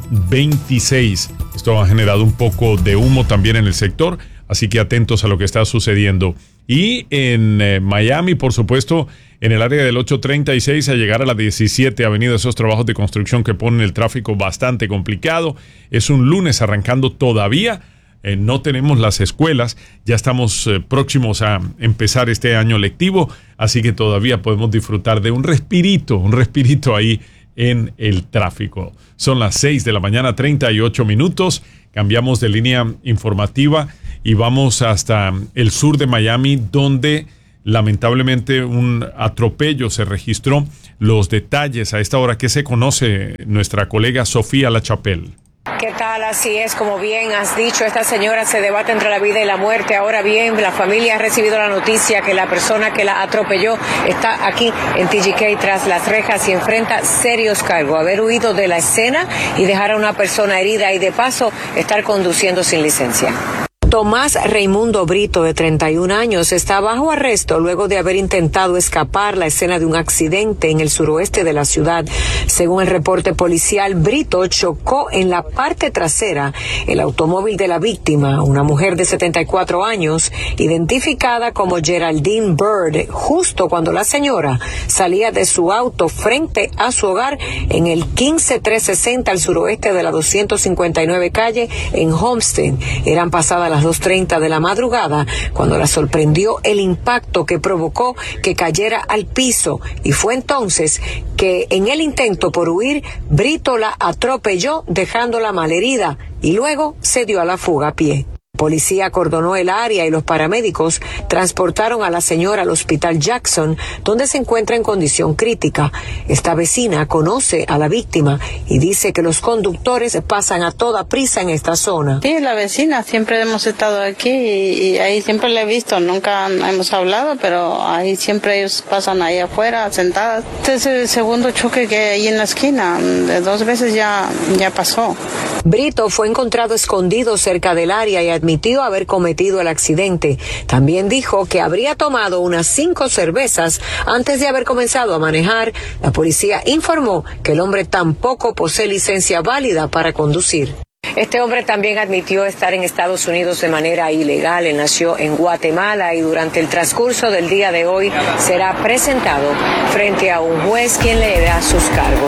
26. Esto ha generado un poco de humo también en el sector, así que atentos a lo que está sucediendo. Y en Miami, por supuesto, en el área del 836 a llegar a la 17 avenida, esos trabajos de construcción que ponen el tráfico bastante complicado. Es un lunes arrancando todavía. No tenemos las escuelas, ya estamos próximos a empezar este año lectivo, así que todavía podemos disfrutar de un respirito ahí en el tráfico. Son las 6 de la mañana, 38 minutos. Cambiamos de línea informativa y vamos hasta el sur de Miami, donde lamentablemente un atropello se registró. Los detalles a esta hora que se conoce nuestra colega Sofía Lachapelle. ¿Qué tal? Así es, como bien has dicho, esta señora se debate entre la vida y la muerte. Ahora bien, la familia ha recibido la noticia que la persona que la atropelló está aquí en TGK tras las rejas y enfrenta serios cargos. Haber huido de la escena y dejar a una persona herida y de paso estar conduciendo sin licencia. Tomás Raimundo Brito, de 31 años, está bajo arresto luego de haber intentado escapar la escena de un accidente en el suroeste de la ciudad. Según el reporte policial, Brito chocó en la parte trasera el automóvil de la víctima, una mujer de 74 años, identificada como Geraldine Bird, justo cuando la señora salía de su auto frente a su hogar en el 15360 al suroeste de la 259 calle en Homestead. Eran pasadas las 2:30 de la madrugada cuando la sorprendió el impacto que provocó que cayera al piso, y fue entonces que en el intento por huir, Brito la atropelló dejándola malherida y luego se dio a la fuga a pie. Policía acordonó el área y los paramédicos transportaron a la señora al hospital Jackson, donde se encuentra en condición crítica. Esta vecina conoce a la víctima y dice que los conductores pasan a toda prisa en esta zona. Sí, la vecina, siempre hemos estado aquí y ahí siempre la he visto, nunca hemos hablado, pero ahí siempre ellos pasan ahí afuera, sentadas. Este es el segundo choque que hay en la esquina, de 2 veces ya pasó. Brito fue encontrado escondido cerca del área y admitió haber cometido el accidente. También dijo que habría tomado unas 5 cervezas antes de haber comenzado a manejar. La policía informó que el hombre tampoco posee licencia válida para conducir. Este hombre también admitió estar en Estados Unidos de manera ilegal. Él nació en Guatemala y durante el transcurso del día de hoy será presentado frente a un juez quien le da sus cargos.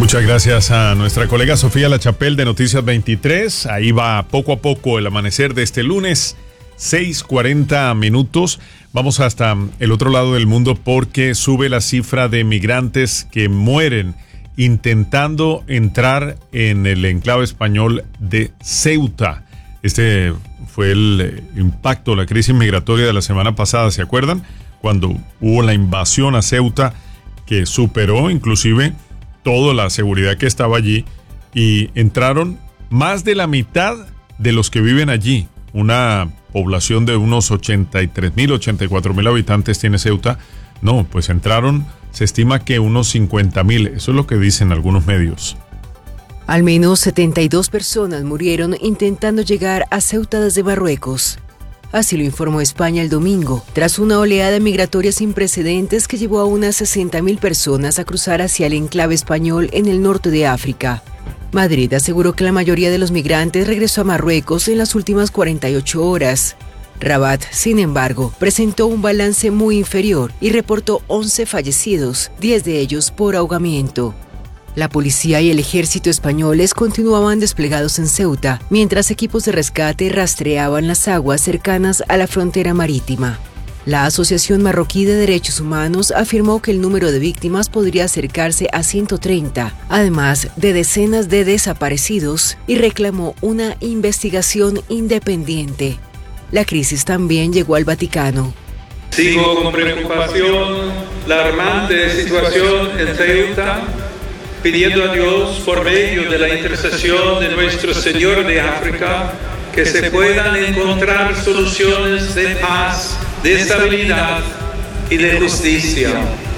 Muchas gracias a nuestra colega Sofía Lachapelle de Noticias 23. Ahí va poco a poco el amanecer de este lunes, 6:40 minutos. Vamos hasta el otro lado del mundo porque sube la cifra de migrantes que mueren intentando entrar en el enclave español de Ceuta. Este fue el impacto, la crisis migratoria de la semana pasada, ¿se acuerdan? Cuando hubo la invasión a Ceuta que superó inclusive toda la seguridad que estaba allí y entraron más de la mitad de los que viven allí. Una población de unos 83,000, 84,000 habitantes tiene Ceuta. No, pues entraron, se estima que unos 50,000. Eso es lo que dicen algunos medios. Al menos 72 personas murieron intentando llegar a Ceuta desde Marruecos. Así lo informó España el domingo, tras una oleada migratoria sin precedentes que llevó a unas 60,000 personas a cruzar hacia el enclave español en el norte de África. Madrid aseguró que la mayoría de los migrantes regresó a Marruecos en las últimas 48 horas. Rabat, sin embargo, presentó un balance muy inferior y reportó 11 fallecidos, 10 de ellos por ahogamiento. La policía y el ejército españoles continuaban desplegados en Ceuta, mientras equipos de rescate rastreaban las aguas cercanas a la frontera marítima. La Asociación Marroquí de Derechos Humanos afirmó que el número de víctimas podría acercarse a 130, además de decenas de desaparecidos, y reclamó una investigación independiente. La crisis también llegó al Vaticano. Sigo con preocupación la alarmante situación en Ceuta, pidiendo a Dios, por medio de la intercesión de nuestro Señor de África, que se puedan encontrar soluciones de paz, de estabilidad y de justicia.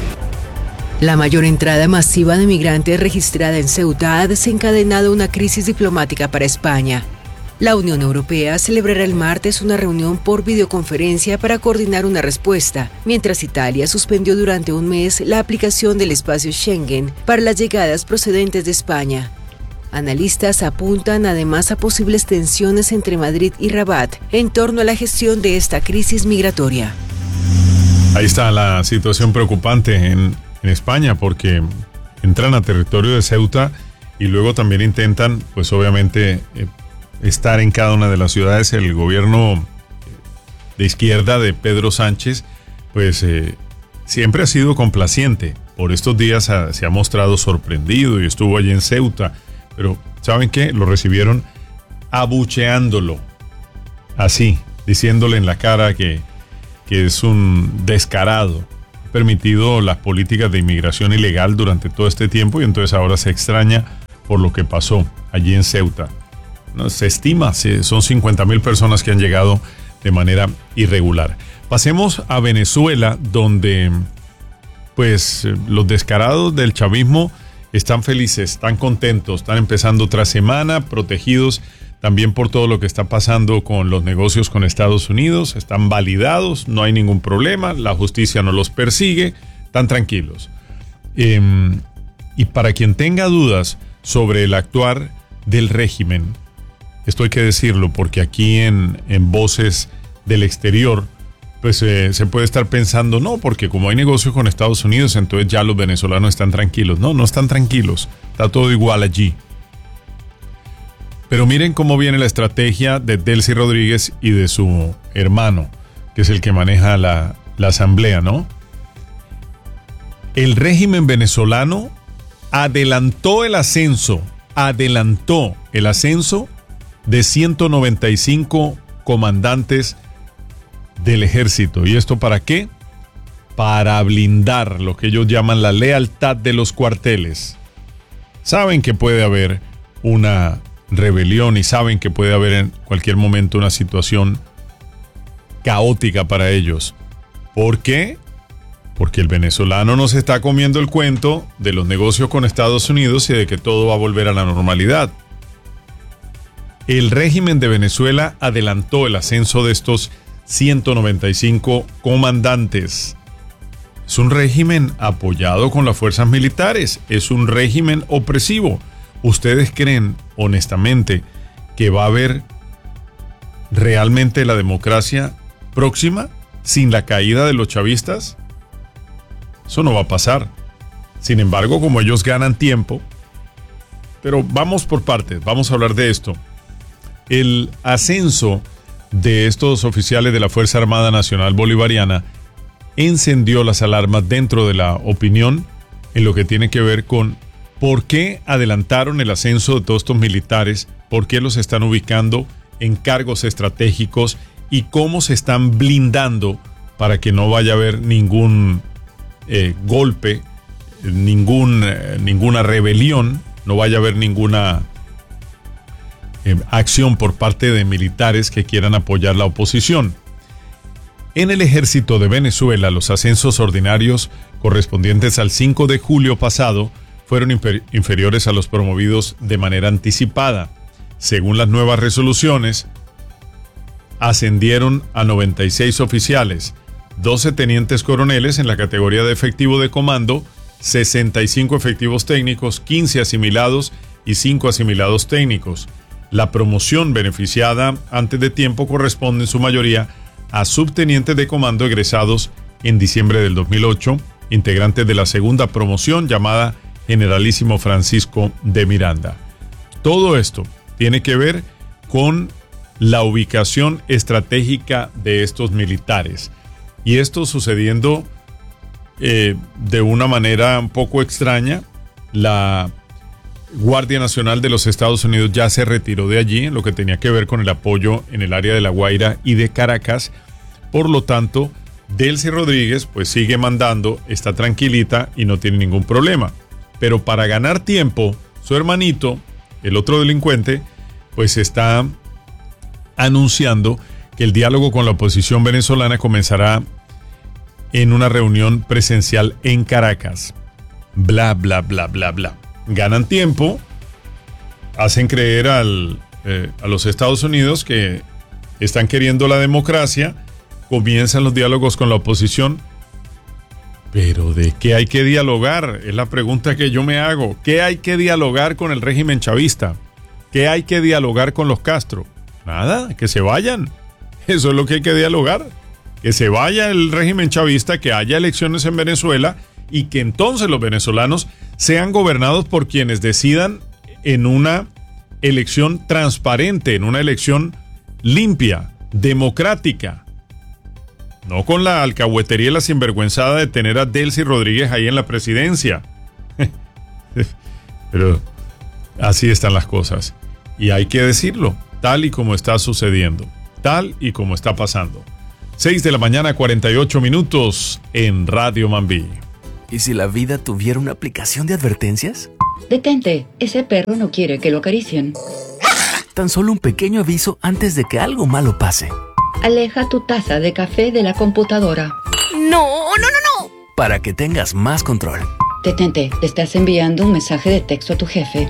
La mayor entrada masiva de migrantes registrada en Ceuta ha desencadenado una crisis diplomática para España. La Unión Europea celebrará el martes una reunión por videoconferencia para coordinar una respuesta, mientras Italia suspendió durante un mes la aplicación del espacio Schengen para las llegadas procedentes de España. Analistas apuntan además a posibles tensiones entre Madrid y Rabat en torno a la gestión de esta crisis migratoria. Ahí está la situación preocupante en España porque entran a territorio de Ceuta y luego también intentan, pues obviamente, estar en cada una de las ciudades. El gobierno de izquierda de Pedro Sánchez, pues siempre ha sido complaciente. Por estos días se ha mostrado sorprendido y estuvo allí en Ceuta. Pero, ¿saben qué? Lo recibieron abucheándolo. Así, diciéndole en la cara que es un descarado. Ha permitido las políticas de inmigración ilegal durante todo este tiempo y entonces ahora se extraña por lo que pasó allí en Ceuta. No, se estima, son 50,000 personas que han llegado de manera irregular. Pasemos a Venezuela, donde pues los descarados del chavismo están felices, están contentos, están empezando otra semana, protegidos también por todo lo que está pasando con los negocios con Estados Unidos, están validados, no hay ningún problema, la justicia no los persigue, están tranquilos. Y para quien tenga dudas sobre el actuar del régimen, esto hay que decirlo porque aquí en Voces del Exterior, pues se puede estar pensando, no, porque como hay negocios con Estados Unidos, entonces ya los venezolanos están tranquilos. No, no están tranquilos, está todo igual allí. Pero miren cómo viene la estrategia de Delcy Rodríguez y de su hermano, que es el que maneja la asamblea, ¿no? El régimen venezolano adelantó el ascenso de 195 comandantes del ejército. ¿Y esto para qué? Para blindar lo que ellos llaman la lealtad de los cuarteles. Saben que puede haber una rebelión y saben que puede haber en cualquier momento una situación caótica para ellos. ¿Por qué? Porque el venezolano no se está comiendo el cuento de los negocios con Estados Unidos y de que todo va a volver a la normalidad. El régimen de Venezuela adelantó el ascenso de estos 195 comandantes. Es un régimen apoyado con las fuerzas militares, es un régimen opresivo. ¿Ustedes creen, honestamente, que va a haber realmente la democracia próxima sin la caída de los chavistas? Eso no va a pasar. Sin embargo, como ellos ganan tiempo Pero vamos por partes, vamos a hablar de esto. El ascenso de estos oficiales de la Fuerza Armada Nacional Bolivariana encendió las alarmas dentro de la opinión en lo que tiene que ver con por qué adelantaron el ascenso de todos estos militares, por qué los están ubicando en cargos estratégicos y cómo se están blindando para que no vaya a haber ningún golpe, ninguna rebelión, no vaya a haber ninguna acción por parte de militares que quieran apoyar la oposición. En el ejército de Venezuela, los ascensos ordinarios correspondientes al 5 de julio pasado fueron inferiores a los promovidos de manera anticipada. Según las nuevas resoluciones, ascendieron a 96 oficiales, 12 tenientes coroneles en la categoría de efectivo de comando, 65 efectivos técnicos, 15 asimilados y 5 asimilados técnicos. La promoción beneficiada antes de tiempo corresponde en su mayoría a subtenientes de comando egresados en diciembre del 2008, integrantes de la segunda promoción llamada Generalísimo Francisco de Miranda. Todo esto tiene que ver con la ubicación estratégica de estos militares. Y esto sucediendo de una manera un poco extraña. La Guardia Nacional de los Estados Unidos ya se retiró de allí en lo que tenía que ver con el apoyo en el área de La Guaira y de Caracas. Por lo tanto, Delcy Rodríguez pues sigue mandando, está tranquilita y no tiene ningún problema. Pero para ganar tiempo, su hermanito, el otro delincuente, pues está anunciando que el diálogo con la oposición venezolana comenzará en una reunión presencial en Caracas. Bla, bla, bla, bla, bla. Ganan tiempo, hacen creer a los Estados Unidos que están queriendo la democracia, comienzan los diálogos con la oposición. Pero ¿de qué hay que dialogar? Es la pregunta que yo me hago. ¿Qué hay que dialogar con el régimen chavista? ¿Qué hay que dialogar con los Castro? Nada, que se vayan. Eso es lo que hay que dialogar. Que se vaya el régimen chavista, que haya elecciones en Venezuela y que entonces los venezolanos sean gobernados por quienes decidan en una elección transparente, en una elección limpia, democrática. No con la alcahuetería y la sinvergüenzada de tener a Delcy Rodríguez ahí en la presidencia. Pero así están las cosas. Y hay que decirlo, tal y como está sucediendo, tal y como está pasando. 6 de la mañana, 48 minutos en Radio Mambí. ¿Y si la vida tuviera una aplicación de advertencias? Detente, ese perro no quiere que lo acaricien. Tan solo un pequeño aviso antes de que algo malo pase. Aleja tu taza de café de la computadora. No. Para que tengas más control. Detente, te estás enviando un mensaje de texto a tu jefe.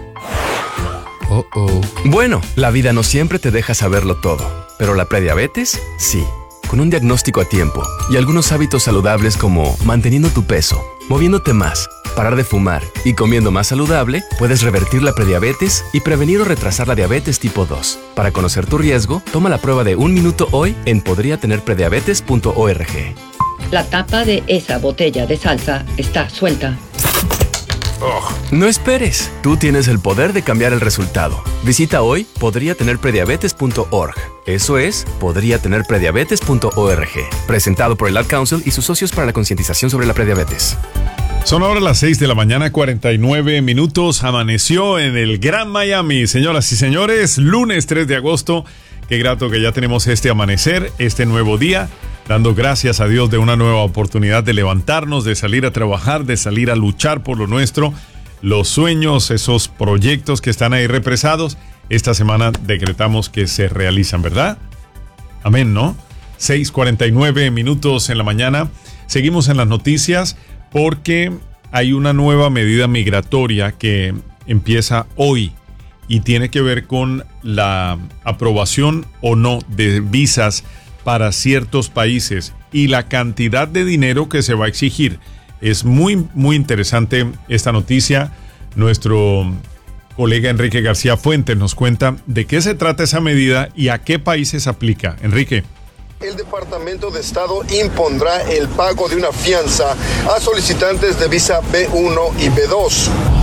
Bueno, la vida no siempre te deja saberlo todo, pero la prediabetes, sí. Con un diagnóstico a tiempo y algunos hábitos saludables como manteniendo tu peso, moviéndote más, parar de fumar y comiendo más saludable, puedes revertir la prediabetes y prevenir o retrasar la diabetes tipo 2. Para conocer tu riesgo, toma la prueba de 1 minuto hoy en podriatenerprediabetes.org. La tapa de esa botella de salsa está suelta. No esperes, tú tienes el poder de cambiar el resultado. Visita hoy podriatenerprediabetes.org. Eso es podriatenerprediabetes.org. Presentado por el Ad Council y sus socios para la concientización sobre la prediabetes. Son ahora las 6 de la mañana, 49 minutos. Amaneció en el Gran Miami. Señoras y señores, lunes 3 de agosto. Qué grato que ya tenemos este amanecer, este nuevo día. Dando gracias a Dios de una nueva oportunidad de levantarnos, de salir a trabajar, de salir a luchar por lo nuestro. Los sueños, esos proyectos que están ahí represados, esta semana decretamos que se realizan, ¿verdad? Amén, ¿no? 6:49 minutos en la mañana. Seguimos en las noticias porque hay una nueva medida migratoria que empieza hoy y tiene que ver con la aprobación o no de visas para ciertos países y la cantidad de dinero que se va a exigir. Es muy, muy interesante esta noticia. Nuestro colega Enrique García Fuentes nos cuenta de qué se trata esa medida y a qué países aplica. Enrique. El Departamento de Estado impondrá el pago de una fianza a solicitantes de visa B1 y B2.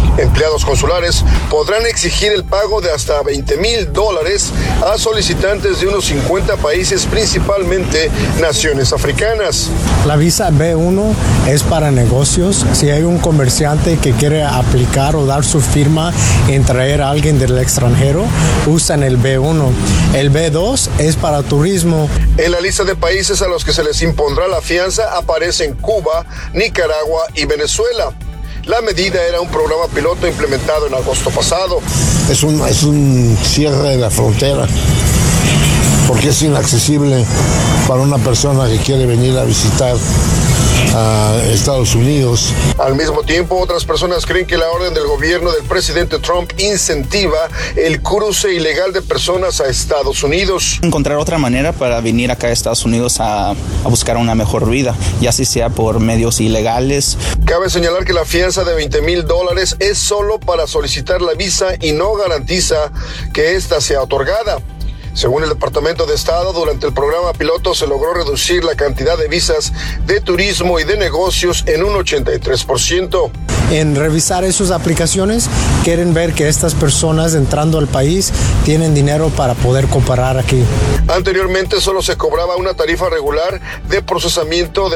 Empleados consulares podrán exigir el pago de hasta $20,000 a solicitantes de unos 50 países, principalmente naciones africanas. La visa B1 es para negocios. Si hay un comerciante que quiere aplicar o dar su firma en traer a alguien del extranjero, usan el B1. El B2 es para turismo. En la lista de países a los que se les impondrá la fianza aparecen Cuba, Nicaragua y Venezuela. La medida era un programa piloto implementado en agosto pasado. Es un cierre de la frontera, porque es inaccesible para una persona que quiere venir a visitar a Estados Unidos. Al mismo tiempo, otras personas creen que la orden del gobierno del presidente Trump incentiva el cruce ilegal de personas a Estados Unidos. Encontrar otra manera para venir acá a Estados Unidos a buscar una mejor vida, ya sea por medios ilegales. Cabe señalar que la fianza de $20,000 es solo para solicitar la visa y no garantiza que ésta sea otorgada. Según el Departamento de Estado, durante el programa piloto se logró reducir la cantidad de visas de turismo y de negocios en un 83%. En revisar esas aplicaciones, quieren ver que estas personas entrando al país tienen dinero para poder comparar aquí. Anteriormente solo se cobraba una tarifa regular de procesamiento de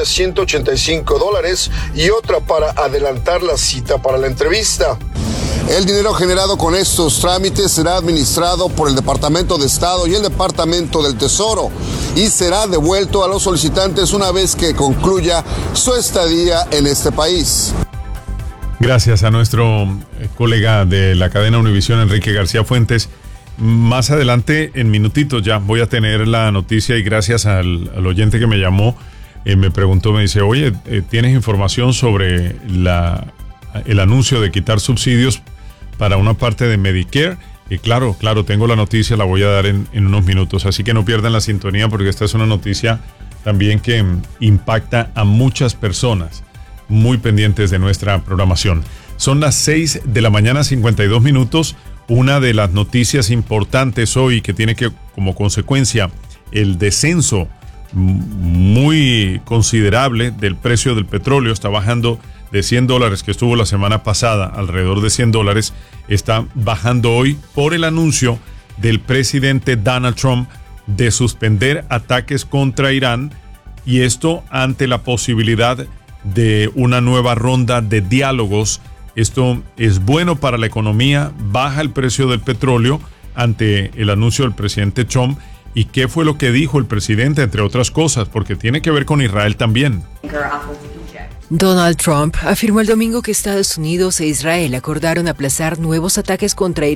$185 y otra para adelantar la cita para la entrevista. El dinero generado con estos trámites será administrado por el Departamento de Estado y el Departamento del Tesoro y será devuelto a los solicitantes una vez que concluya su estadía en este país. Gracias a nuestro colega de la cadena Univisión, Enrique García Fuentes. Más adelante, en minutitos ya, voy a tener la noticia y gracias al oyente que me llamó, me preguntó, me dice, oye, ¿tienes información sobre el anuncio de quitar subsidios para una parte de Medicare? Y claro, tengo la noticia, la voy a dar en unos minutos, así que no pierdan la sintonía porque esta es una noticia también que impacta a muchas personas muy pendientes de nuestra programación. Son las 6 de la mañana, 52 minutos. Una de las noticias importantes hoy que tiene que como consecuencia el descenso muy considerable del precio del petróleo, está bajando de $100 que estuvo la semana pasada, alrededor de $100, está bajando hoy por el anuncio del presidente Donald Trump de suspender ataques contra Irán, y esto ante la posibilidad de una nueva ronda de diálogos. Esto es bueno para la economía, baja el precio del petróleo ante el anuncio del presidente Trump. ¿Y qué fue lo que dijo el presidente, entre otras cosas? Porque tiene que ver con Israel también. Donald Trump afirmó el domingo que Estados Unidos e Israel acordaron aplazar nuevos ataques contra Irán